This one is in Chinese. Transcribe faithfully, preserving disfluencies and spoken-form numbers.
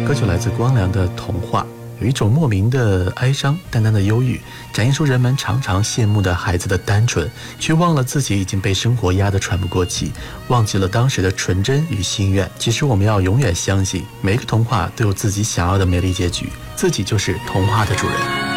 歌曲来自光良的《童话》，有一种莫名的哀伤，淡淡的忧郁，展现出人们常常羡慕的孩子的单纯，却忘了自己已经被生活压得喘不过气，忘记了当时的纯真与心愿。其实我们要永远相信，每个童话都有自己想要的美丽结局，自己就是童话的主人。